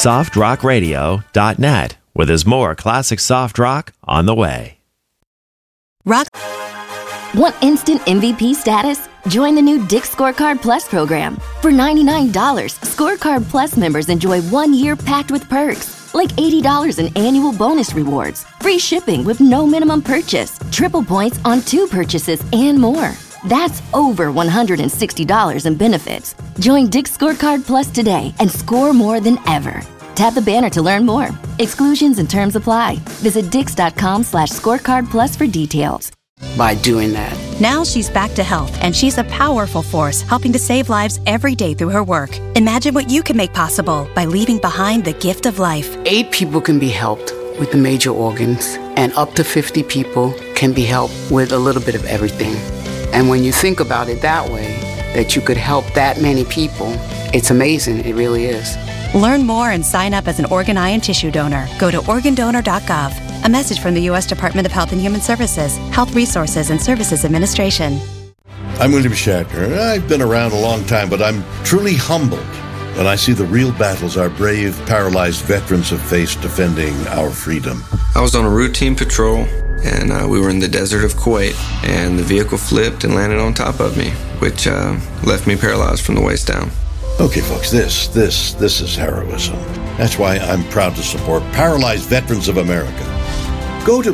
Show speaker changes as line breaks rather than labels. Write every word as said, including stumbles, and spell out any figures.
soft rock radio dot net, where there's more classic soft rock on the way.
Rock.
Want instant M V P status? Join the new Dick's Scorecard Plus program. For ninety-nine dollars, Scorecard Plus members enjoy one year packed with perks, like eighty dollars in annual bonus rewards, free shipping with no minimum purchase, triple points on two purchases, and more. That's over one hundred sixty dollars in benefits. Join Dick's Scorecard Plus today and score more than ever. Tap the banner to learn more. Exclusions and terms apply. Visit dix.com slash scorecard plus for details.
By doing that.
Now she's back to health, and she's a powerful force helping to save lives every day through her work. Imagine what you can make possible by leaving behind the gift of life.
Eight people can be helped with the major organs, and up to fifty people can be helped with a little bit of everything. And when you think about it that way, that you could help that many people, it's amazing. It really is.
Learn more and sign up as an organ, eye, and tissue donor. Go to organ donor dot gov. A message from the U S Department of Health and Human Services, Health Resources and Services Administration.
I'm William Shatner. I've been around a long time, but I'm truly humbled when I see the real battles our brave, paralyzed veterans have faced defending our freedom.
I was on a routine patrol, and uh, we were in the desert of Kuwait, and the vehicle flipped and landed on top of me, which uh, left me paralyzed from the waist down.
Okay, folks, this, this, this is heroism. That's why I'm proud to support Paralyzed Veterans of America. Go to